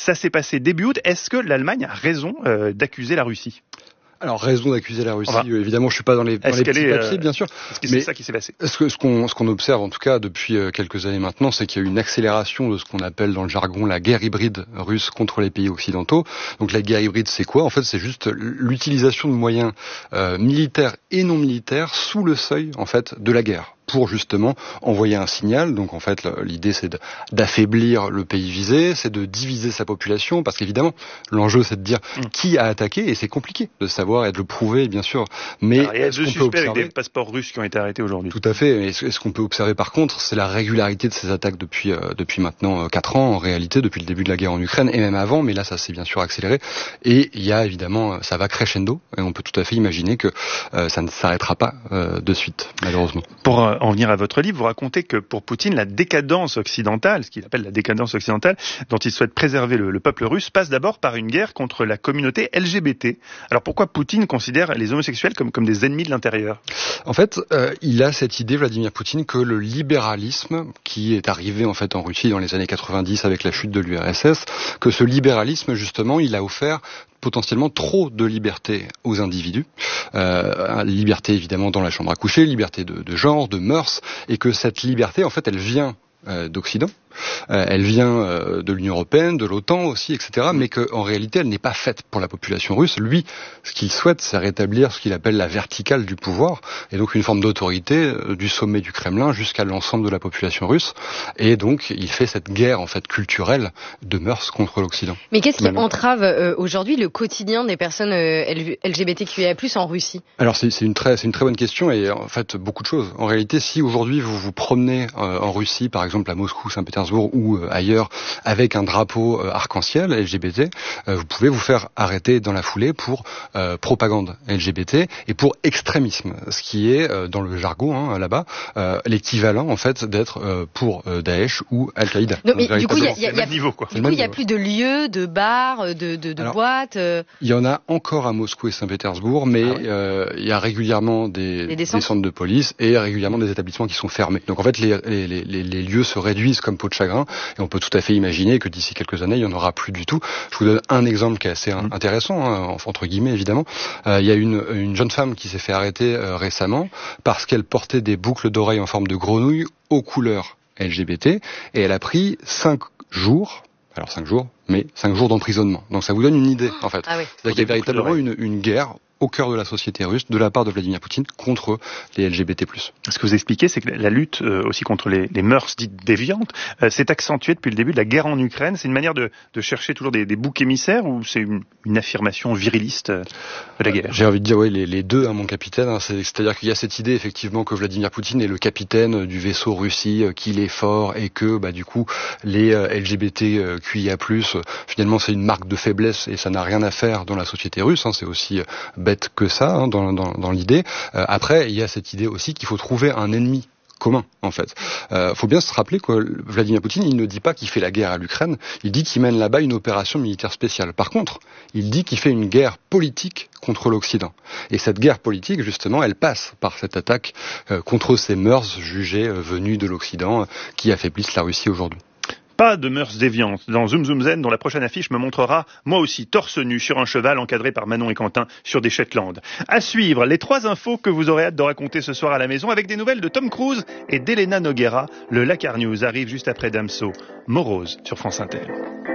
Ça s'est passé début août. Est-ce que l'Allemagne a raison d'accuser la Russie ? Alors, raison d'accuser la Russie, évidemment, je suis pas dans les petits papiers, bien sûr. Est-ce que c'est ça qui s'est passé ? Ce qu'on observe, en tout cas, depuis quelques années maintenant, c'est qu'il y a eu une accélération de ce qu'on appelle dans le jargon la guerre hybride russe contre les pays occidentaux. Donc, la guerre hybride, c'est quoi ? En fait, c'est juste l'utilisation de moyens militaires et non militaires sous le seuil, en fait, de la guerre, pour justement envoyer un signal. Donc en fait l'idée c'est d'affaiblir le pays visé, c'est de diviser sa population, parce qu'évidemment l'enjeu c'est de dire qui a attaqué, et c'est compliqué de savoir et de le prouver bien sûr. Mais alors, il y a 2 suspects avec des passeports russes qui ont été arrêtés aujourd'hui. Tout à fait, et ce qu'on peut observer par contre, c'est la régularité de ces attaques depuis maintenant 4 ans en réalité, depuis le début de la guerre en Ukraine, et même avant, mais là ça s'est bien sûr accéléré, et il y a évidemment, ça va crescendo, et on peut tout à fait imaginer que ça ne s'arrêtera pas de suite, malheureusement. Pour en venir à votre livre, vous racontez que pour Poutine, la décadence occidentale, ce qu'il appelle la décadence occidentale, dont il souhaite préserver le peuple russe, passe d'abord par une guerre contre la communauté LGBT. Alors pourquoi Poutine considère les homosexuels comme des ennemis de l'intérieur ? En fait, il a cette idée, Vladimir Poutine, que le libéralisme, qui est arrivé en fait en Russie dans les années 90 avec la chute de l'URSS, que ce libéralisme, justement, il a offert potentiellement trop de liberté aux individus, liberté évidemment dans la chambre à coucher, liberté de genre, de mœurs, et que cette liberté, en fait, elle vient d'Occident, elle vient de l'Union européenne, de l'OTAN aussi, etc., mais qu'en réalité, elle n'est pas faite pour la population russe. Lui, ce qu'il souhaite, c'est rétablir ce qu'il appelle la verticale du pouvoir, et donc une forme d'autorité du sommet du Kremlin jusqu'à l'ensemble de la population russe, et donc il fait cette guerre en fait culturelle de mœurs contre l'Occident. Mais qu'est-ce qui entrave aujourd'hui le quotidien des personnes LGBTQIA+ en Russie ? Alors c'est une très bonne question, et en fait beaucoup de choses. En réalité, si aujourd'hui vous vous promenez en Russie, par exemple à Moscou, Saint-Pétersbourg ou ailleurs, avec un drapeau arc-en-ciel LGBT, vous pouvez vous faire arrêter dans la foulée pour propagande LGBT et pour extrémisme, ce qui est dans le jargon là-bas l'équivalent en fait d'être pour Daesh ou Al-Qaïda. Non, mais du coup, il y a plus de lieux, de bars, de boîtes. Il y en a encore à Moscou et Saint-Pétersbourg, mais il y a régulièrement des centres de police et régulièrement des établissements qui sont fermés. Donc en fait, les lieux se réduisent comme peau de chagrin, et on peut tout à fait imaginer que d'ici quelques années, il n'y en aura plus du tout. Je vous donne un exemple qui est assez intéressant, entre guillemets évidemment. Il y a une jeune femme qui s'est fait arrêter récemment parce qu'elle portait des boucles d'oreilles en forme de grenouille aux couleurs LGBT, et elle a pris 5 jours d'emprisonnement. Donc ça vous donne une idée, en fait. C'est-à-dire qu'il y a véritablement une guerre au cœur de la société russe, de la part de Vladimir Poutine, contre les LGBT+. Ce que vous expliquez, c'est que la lutte aussi contre les mœurs dites déviantes s'est accentuée depuis le début de la guerre en Ukraine. C'est une manière de chercher toujours des boucs émissaires, ou c'est une affirmation viriliste de la guerre ? J'ai envie de dire les deux, mon capitaine. C'est-à-dire qu'il y a cette idée, effectivement, que Vladimir Poutine est le capitaine du vaisseau Russie, qu'il est fort, et que, du coup, les LGBTQIA+, finalement, c'est une marque de faiblesse, et ça n'a rien à faire dans la société russe. C'est aussi bête que ça, dans l'idée. Après, il y a cette idée aussi qu'il faut trouver un ennemi commun, en fait. Faut bien se rappeler que Vladimir Poutine, il ne dit pas qu'il fait la guerre à l'Ukraine, il dit qu'il mène là-bas une opération militaire spéciale. Par contre, il dit qu'il fait une guerre politique contre l'Occident. Et cette guerre politique, justement, elle passe par cette attaque contre ces mœurs jugées venues de l'Occident, qui affaiblissent la Russie aujourd'hui. Pas de mœurs déviantes dans Zoom Zoom Zen, dont la prochaine affiche me montrera, moi aussi, torse nu sur un cheval encadré par Manon et Quentin sur des Shetland. À suivre, les 3 infos que vous aurez hâte de raconter ce soir à la maison, avec des nouvelles de Tom Cruise et d'Elena Noguera. Le Lakar News arrive juste après Damso. Morose sur France Inter.